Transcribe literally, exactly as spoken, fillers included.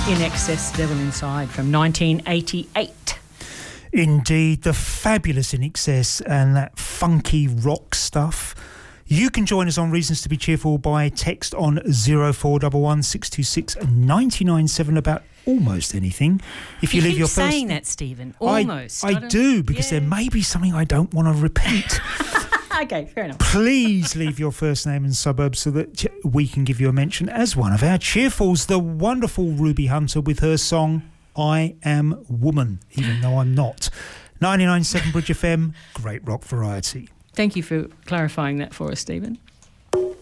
In Excess, Devil Inside from nineteen eighty-eight. Indeed, the fabulous In Excess and that funky rock stuff. You can join us on Reasons to be Cheerful by text on zero four one one six two six nine nine seven about almost anything. If you, you leave keep your first saying that, Stephen. Almost. I, I do, because yeah. there may be something I don't want to repeat. Okay, fair enough. Please leave your first name and suburb so that we can give you a mention as one of our cheerfuls. The wonderful Ruby Hunter with her song I Am Woman, even though I'm not. ninety-nine point seven Bridge F M, great rock variety. Thank you for clarifying that for us, Stephen.